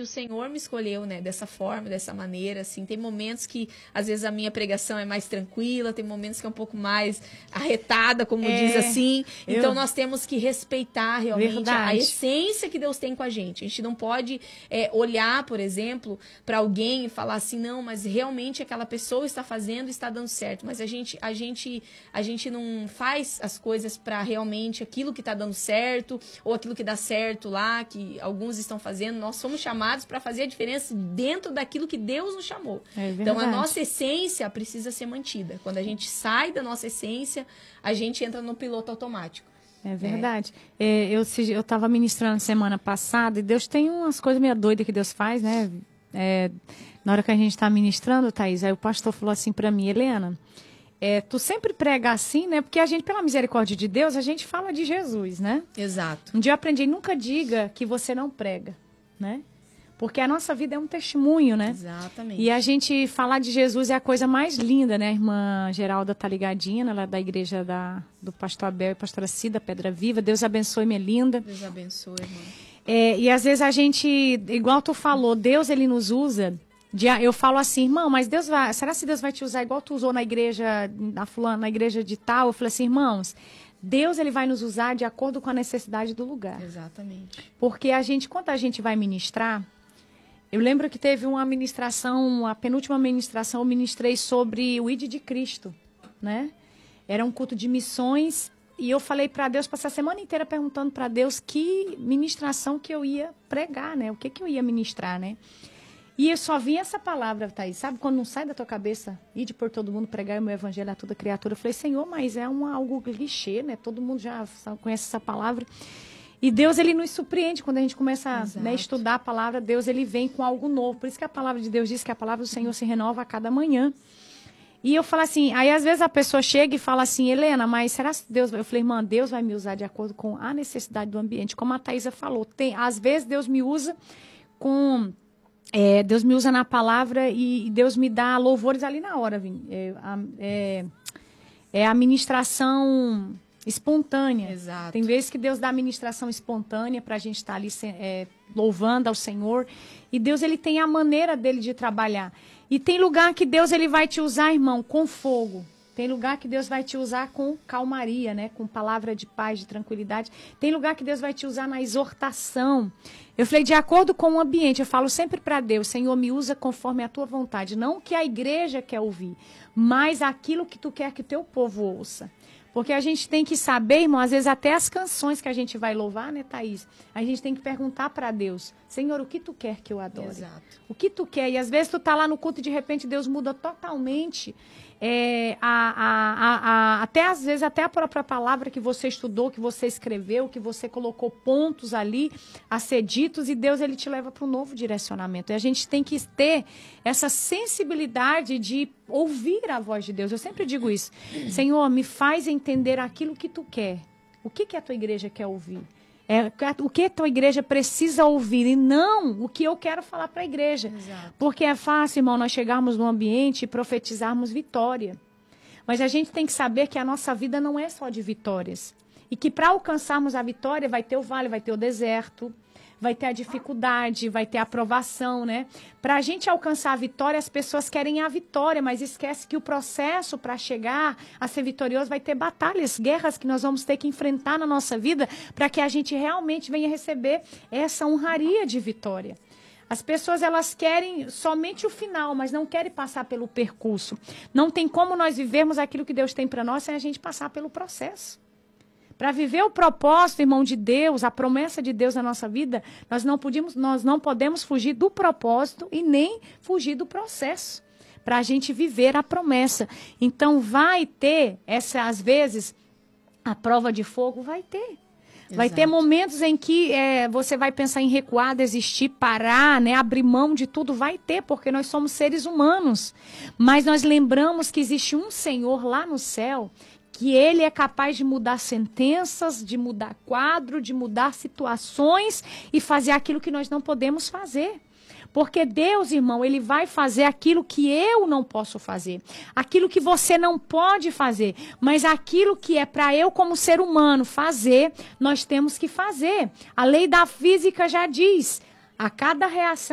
o Senhor me escolheu, né, dessa forma, dessa maneira, assim. Tem momentos que, às vezes, a minha pregação é mais tranquila, tem momentos que é um pouco mais arretada, como diz assim. Então, nós temos que respeitar realmente a essência que Deus tem com a gente. A gente não pode olhar, por exemplo, para alguém e falar assim, não, mas realmente aquela pessoa está fazendo, está dando certo. Mas a gente não faz as coisas para realmente aquilo que está dando certo, ou aquilo que dá certo lá, que alguns estão fazendo. Nós somos chamados para fazer a diferença dentro daquilo que Deus nos chamou. Então, a nossa essência precisa ser mantida. Quando a gente sai da nossa essência, a gente entra no piloto automático. É verdade. Eu estava ministrando semana passada, e Deus tem umas coisas meio doidas que Deus faz, né? Na hora que a gente está ministrando, Thaís, aí o pastor falou assim para mim, Helena, tu sempre prega assim, né? Porque a gente, pela misericórdia de Deus, a gente fala de Jesus, né? Exato. Um dia eu aprendi, nunca diga que você não prega, né? Porque a nossa vida é um testemunho, né? Exatamente. E a gente falar de Jesus é a coisa mais linda, né? A irmã Geralda tá ligadinha, ela é da igreja do pastor Abel e pastora Cida, Pedra Viva. Deus abençoe, minha linda. Deus abençoe, irmã. E às vezes a gente, igual tu falou, Deus, ele nos usa. Eu falo assim, irmão, mas será que Deus vai te usar igual tu usou na igreja, na igreja de tal? Eu falei assim, irmãos, Deus, ele vai nos usar de acordo com a necessidade do lugar. Exatamente. Porque quando a gente vai ministrar, eu lembro que teve uma ministração, a penúltima ministração, eu ministrei sobre o ID de Cristo, né? Era um culto de missões e eu falei para Deus, passei a semana inteira perguntando para Deus que ministração que eu ia pregar, né? O que eu ia ministrar, né? E eu só vi essa palavra, Thaís, sabe? Quando não sai da tua cabeça, ide por todo mundo, pregar o meu evangelho a toda criatura. Eu falei, Senhor, mas é algo clichê, né? Todo mundo já conhece essa palavra. E Deus, ele nos surpreende quando a gente começa a estudar a palavra. Deus, ele vem com algo novo. Por isso que a palavra de Deus diz que a palavra do Senhor se renova a cada manhã. E eu falo assim, aí às vezes a pessoa chega e fala assim, Helena, mas será que Deus... Eu falei, irmã, Deus vai me usar de acordo com a necessidade do ambiente. Como a Thaisa falou, às vezes Deus me usa Deus me usa na palavra e Deus me dá louvores ali na hora, Vini. A ministração espontânea. Exato. Tem vezes que Deus dá ministração espontânea para a gente estar ali louvando ao Senhor. E Deus, ele tem a maneira dele de trabalhar. E tem lugar que Deus, ele vai te usar, irmão, com fogo. Tem lugar que Deus vai te usar com calmaria, né? Com palavra de paz, de tranquilidade. Tem lugar que Deus vai te usar na exortação. Eu falei, de acordo com o ambiente, eu falo sempre para Deus, Senhor, me usa conforme a tua vontade. Não o que a igreja quer ouvir, mas aquilo que tu quer que o teu povo ouça. Porque a gente tem que saber, irmão, às vezes até as canções que a gente vai louvar, né, Thaís? A gente tem que perguntar para Deus, Senhor, o que tu quer que eu adore? Exato. O que tu quer? E às vezes tu tá lá no culto e de repente Deus muda totalmente até às vezes até a própria palavra que você estudou, que você escreveu, que você colocou pontos ali a ser ditos, e Deus, ele te leva para um novo direcionamento. E a gente tem que ter essa sensibilidade de ouvir a voz de Deus. Eu sempre digo isso. Senhor, me faz entender aquilo que tu quer. O que a tua igreja quer ouvir? O que a tua igreja precisa ouvir e não o que eu quero falar para a igreja. Exato. Porque é fácil, irmão, nós chegarmos num ambiente e profetizarmos vitória. Mas a gente tem que saber que a nossa vida não é só de vitórias. E que para alcançarmos a vitória vai ter o vale, vai ter o deserto, vai ter a dificuldade, vai ter a aprovação, né? Para a gente alcançar a vitória, as pessoas querem a vitória, mas esquece que o processo para chegar a ser vitorioso vai ter batalhas, guerras que nós vamos ter que enfrentar na nossa vida para que a gente realmente venha receber essa honraria de vitória. As pessoas, elas querem somente o final, mas não querem passar pelo percurso. Não tem como nós vivermos aquilo que Deus tem para nós sem a gente passar pelo processo. Para viver o propósito, irmão, de Deus, a promessa de Deus na nossa vida, nós não podemos fugir do propósito e nem fugir do processo, para a gente viver a promessa. Então, vai ter, às vezes, a prova de fogo, vai ter. Vai ter momentos em que você vai pensar em recuar, desistir, parar, né, abrir mão de tudo, vai ter, porque nós somos seres humanos. Mas nós lembramos que existe um Senhor lá no céu, que ele é capaz de mudar sentenças, de mudar quadro, de mudar situações e fazer aquilo que nós não podemos fazer. Porque Deus, irmão, ele vai fazer aquilo que eu não posso fazer. Aquilo que você não pode fazer. Mas aquilo que é para eu, como ser humano, fazer, nós temos que fazer. A lei da física já diz, a cada reação